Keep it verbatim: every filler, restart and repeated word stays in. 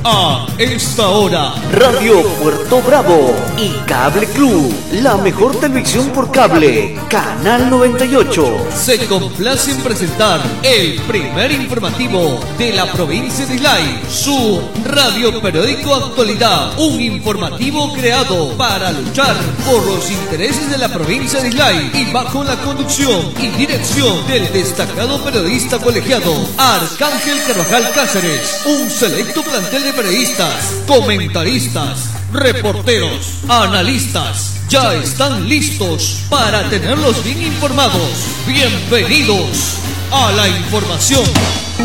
A esta hora, Radio Puerto Bravo y Cable Club, la mejor televisión por cable, Canal noventa y ocho. se complace en presentar el primer informativo de la provincia de Islay, su radio periódico Actualidad, un informativo creado para luchar por los intereses de la provincia de Islay y bajo la conducción y dirección del destacado periodista colegiado Arcángel Carvajal Cáceres, un selecto plantel de periodistas, comentaristas, reporteros, analistas, ya están listos para tenerlos bien informados. Bienvenidos a la información.